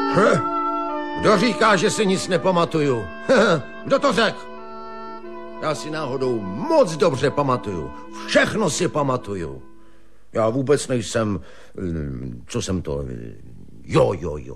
Kdo říká, že si nic nepamatuju? Kdo to řekl? Já si náhodou moc dobře pamatuju. Všechno si pamatuju. Já vůbec nejsem... Co jsem to... Jo.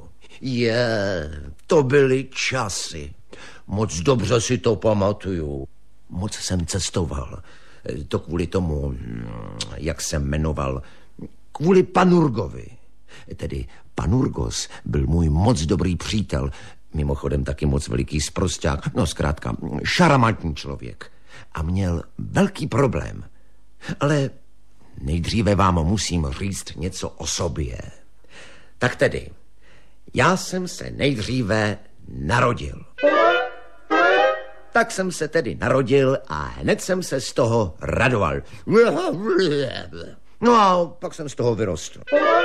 To byly časy. Moc dobře si to pamatuju. Moc jsem cestoval. To kvůli tomu, jak jsem jmenoval, kvůli Panurgovi. Tedy Panurgos byl můj moc dobrý přítel, mimochodem taky moc veliký sprosťák, no zkrátka šarmantní člověk. A měl velký problém. Ale nejdříve vám musím říct něco o sobě. Tak tedy, já jsem se nejdříve narodil. Tak jsem se tedy narodil a hned jsem se z toho radoval. No a pak jsem z toho vyrostl.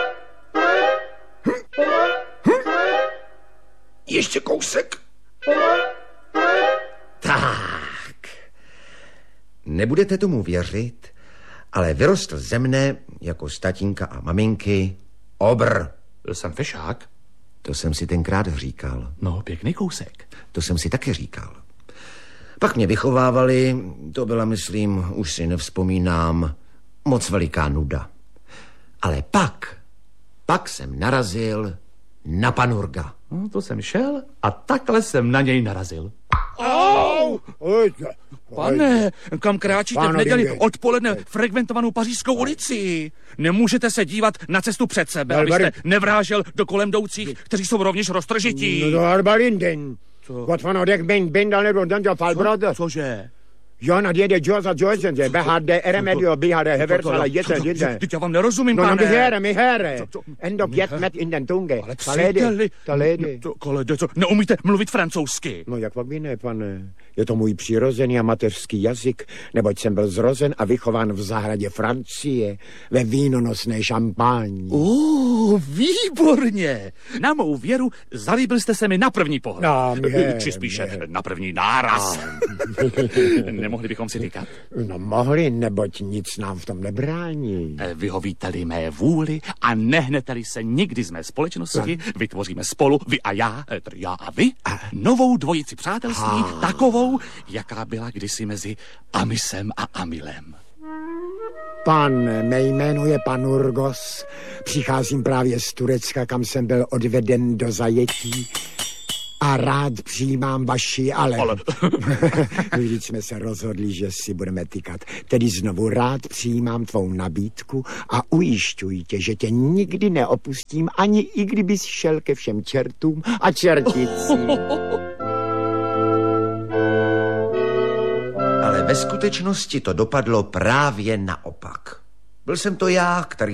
Ještě kousek. Tak. Nebudete tomu věřit, ale vyrostl ze mne, jako z tatínka a maminky, obr. Byl jsem fešák? To jsem si tenkrát říkal. No, pěkný kousek. To jsem si taky říkal. Pak mě vychovávali, to byla, myslím, už si nevzpomínám, moc veliká nuda. Ale pak jsem narazil na Panurga. No, to jsem šel a takhle jsem na něj narazil. Au! Pane, kam kráčíte v neděli odpoledne frekventovanou Pařížskou ulici? Nemůžete se dívat na cestu před sebe, abyste nevrážel do kolem jdoucích, kteří jsou rovněž roztržití. No, Arbalinden. Wat van Odek ben dan nebo dan falbrada. Cože? Ja, na die de Josa Joyce, be had de remedio, be had de heversala jete. Teď já vám nerozumím, No, pane. mi here. En op jet met in den tunge. Ale příteli. Kolede, co? Neumíte mluvit francouzsky? No, jak vám jiné, pane. Je to můj přirozený a mateřský jazyk, neboť jsem byl zrozen a vychován v zahradě Francie, ve vínonosné šampáni. Výborně. Na mou věru zalíbil jste se mi na první pohled. No, či spíše na první náraz. Nemohli bychom si říkat? No mohli, neboť nic nám v tom nebrání. Vyhovíte-li mé vůli a nehnete-li se nikdy z mé společnosti, vytvoříme spolu, vy a já, tedy já a vy, novou dvojici přátelství, takovou, jaká byla kdysi mezi Amisem a Amilem. Mé jméno je Panurgos. Přicházím právě z Turecka, kam jsem byl odveden do zajetí. A rád přijímám vaši, ale... Vždyť jsme se rozhodli, že si budeme tykat. Tedy znovu rád přijímám tvou nabídku a ujišťuji tě, že tě nikdy neopustím, ani i kdybys šel ke všem čertům a čerticím. Ale ve skutečnosti to dopadlo právě naopak. Byl jsem to já, který